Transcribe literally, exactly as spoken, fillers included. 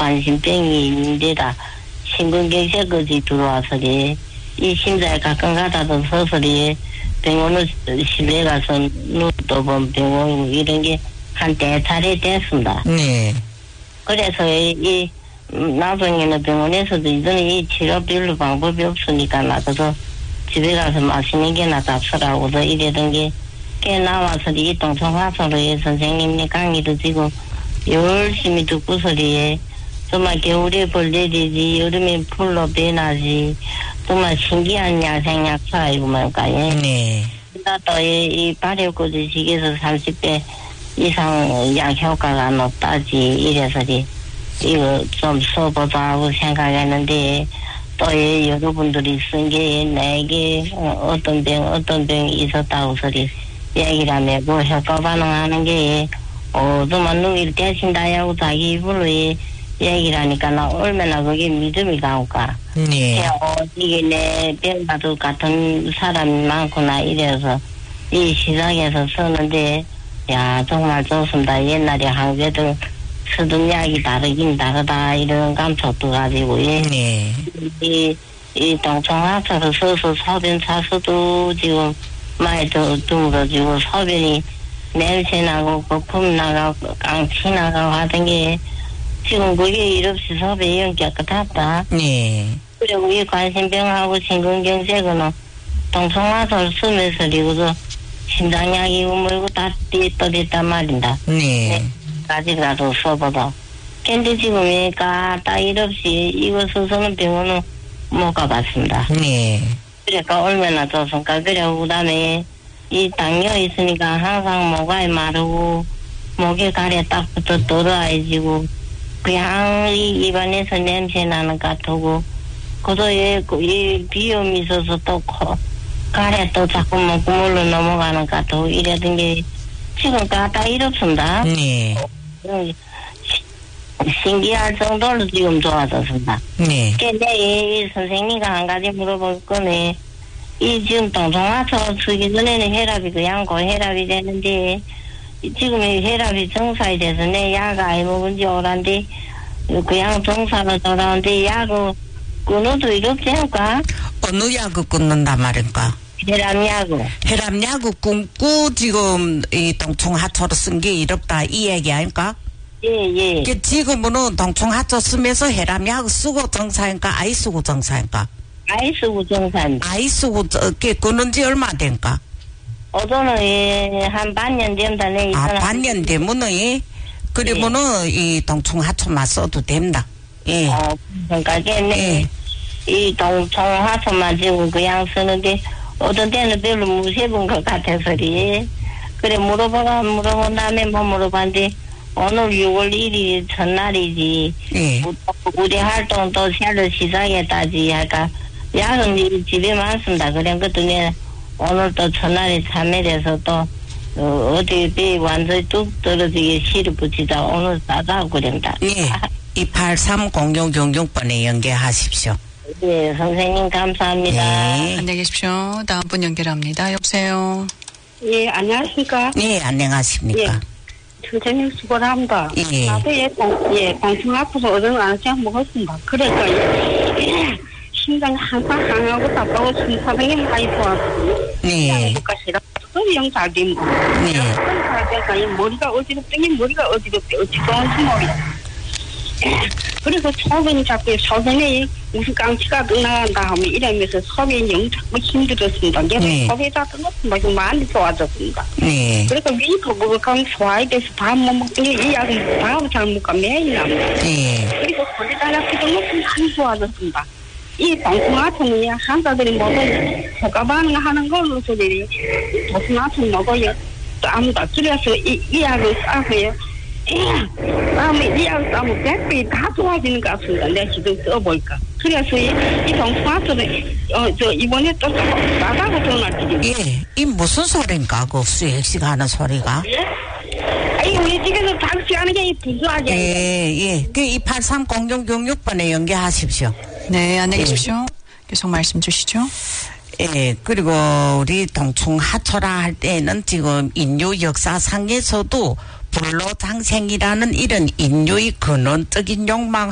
관심병이 있는데다 심근경색까지 들어와서리 이 심장에 가끔 가다도 서서리 병원을 실내 가서 눈도 본 병원 이런 게 한 네 차례 됐습니다. 네. 그래서 이 나중에는 병원에서도 이제는 이 치료 별로 방법이 없으니까 나도 집에 가서 맛있는 게나 잡수라고도 이래던 게 꽤 나와서 이 동성화소로의 선생님이 강의도 지고 열심히 듣고 소리에 정말 겨울에 벌레리지 여름에 풀로 변하지 정말 신기한 야생약초이고 말까요. 네. 또이 이 발효구주식에서 삼십 배 이상 약 효과가 높다지 이래서리 이거 좀 써보자고 생각했는데 또 여러분들이 쓴 게 내게 어떤 병 어떤 병이 있었다고 소리 얘기를 하면 뭐 효과 반응하는 게 어 정말 누일 대신다야고 자기 입으로 얘기를 하니까 나 얼마나 그게 믿음이 가올까. 네. 어 이게 내 병과도 같은 사람이 많구나 이래서 이 시장에서 쓰는데 야 정말 좋습니다. 옛날에 한개들 쓰던 약이 다르긴 다르다 이런 감촉도 가지고 예. 네. 이, 이 동청화초를 써서 소변 차서도 지금 많이 두물어지고 소변이 냄새 나고 거품 나가고 깡치 나가고 하던 게 지금 그게 일 없이 소변이 깨끗하다. 네. 그리고 이 관심병하고 심근경색은 동청화초를 쓰면서 그리고도 심장약이고 뭐고 다 띠떠됐단 말인다. 네. 네. 까지라도 써보다. 근데 지금 까딱 일 없이 이거 써서는 병원은 못 가봤습니다. 네. 그러니까 얼마나 좋습니까? 그래, 그 다음에 이 당뇨 있으니까 항상 목이 마르고 목에 가래 딱 붙어 떨어지고 그냥 이 입안에서 냄새 나는 것 같고 그도 이 비염이 있어서 또 코, 가래 또 자꾸 목구멍으로 넘어가는 것 같고 이러던 게 지금 까딱 일 없습니다. 네. 신기할 정도로 지금 좋아졌습니다. 네. 근데 이 선생님과 한 가지 물어볼 거네. 이 지금 동성화초 쓰기 전에는 혈압이 그냥 고혈압이 되는데 지금 이 혈압이 정상이 돼서 내 약 아이 먹은 지 오란데 그냥 정상으로 돌아오는데 약을 끊어도 이렇지 않을까? 어느 약을 끊는단 말인가? 혈압약을. 혈압약을 끊고 지금 이 동충하초를 쓴 게 이롭다 이 얘기 아닐까? 예, 예. 그 지금은 동충하초 쓰면서 혈압약을 쓰고 정상인가 아이 쓰고 정상인가? 아이 쓰고 정상. 아이 쓰고 그 끊은 지 얼마 된가? 어제는 예, 한 반년 된다네. 아, 반년 되면은 예? 그러면은 예. 이 동충하초만 써도 된다. 예. 어, 그러니까 네. 예. 이 동충하초만 지금 그냥 쓰는데 어떤 때는 별로 무시해본 것 같아서리. 그래 물어보가 물어본 다음에 뭐 물어봤는데 오늘 유월 일일 첫날이지. 예. 우리 활동 또 새로 시작했다지. 할까 약은 집에 많습니다. 그래 그랬더니 오늘 또 첫날에 참여해서 또 어, 어디 배 완전히 뚝 떨어지게 시를 붙이자 오늘 싸다고 그런다. 예. 이팔삼공육육육 번에 연계하십시오. 네, 선생님 감사합니다. 네. 안녕히 계십시오. 다음 분 연결합니다. 여보세요. 예, 안녕하십니까? 네, 안녕하십니까? 예, 선생님 수고를 합니다. 예. 나도 예, 공, 예, 공충 아파서 어른 안 씩 먹었습니다. 그러니까 예, 심장이 항상 항하고 답하고 심사병이 많이 좋았거든요. 네. 또 영 잘 됩니다. 네. 그러니까 이 머리가 어지럽더니 머리가 어지럽대. 어찌 좋은지 모르겠어. 그래서 소변이 자꾸 소변에 무슨 깡치가 끝나간다 하면 이러면서 소변이 영 자꾸 힘들었습니다. 그래서 네. 소변이 자꾸 많이 좋아졌습니다. 네. 그러니까 위에 거북하면 좋아야 돼서 밥 못 먹더니 이 약은 밥을 잘 먹고 매일 납니다. 네. 그리고 허리가 아프고 많이 좋아졌습니다. 이 동충하초는 한사들이 모두 효과 반응하는 걸로 저들이 동충하초 먹어요. 또 아무도 그래서 이, 이 약을 싸고요. 다음에 이 약을 싸면 백 배 다 좋아지는 것 같습니다. 내가 지금 써보니까. 그래서 이, 이 동충하초는 어, 저 이번에 또 나가고 전화드립니다. 예. 이 무슨 소린가? 그 수혜씨가 하는 소리가? 예? 아니 우리 집에서 당시 하는 게 분수하게. 예, 예. 그 이팔삼공육육육 번에 연계하십시오. 네, 안녕히 계십시오. 계속 말씀 주시죠. 예, 그리고 우리 동충하초라 할 때는 지금 인류 역사상에서도 불로장생이라는 이런 인류의 근원적인 욕망